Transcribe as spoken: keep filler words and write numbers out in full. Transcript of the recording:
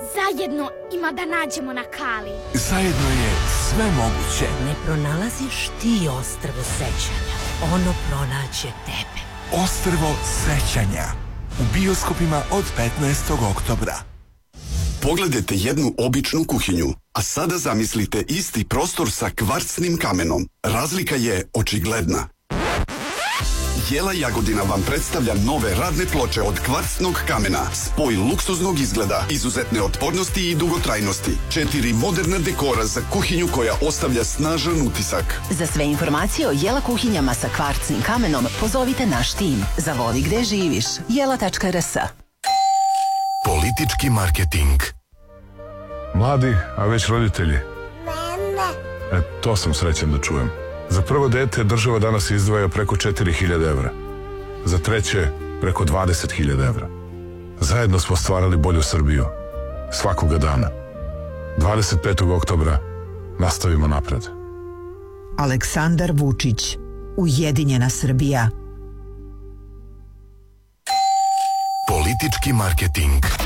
Zajedno ima da nađemo na Kali. Zajedno je sve moguće. Ne pronalaziš ti ostrvo sećanja. Ono pronaće tebe. Ostrvo sećanja. U bioskopima od petnaestog oktobra. Pogledajte jednu običnu kuhinju, a sada zamislite isti prostor sa kvarcnim kamenom. Razlika je očigledna. Jela Jagodina vam predstavlja nove radne ploče od kvarcnog kamena. Spoj luksuznog izgleda, izuzetne otpornosti i dugotrajnosti. Četiri moderna dekora za kuhinju koja ostavlja snažan utisak. Za sve informacije o Jela kuhinjama sa kvarcnim kamenom pozovite naš tim. Zavoli gde živiš. jela tačka r s. Politički marketing. Mladi, a već roditelji. E, to sam srećan da čujem. Za prvo dete država danas izdvaja preko četiri hiljade evra. Za treće preko dvadeset hiljada evra. Zajedno smo stvarali bolju Srbiju. Svakoga dana. dvadeset petog oktobra nastavimo napred. Aleksandar Vučić. Ujedinjena Srbija. Politički marketing.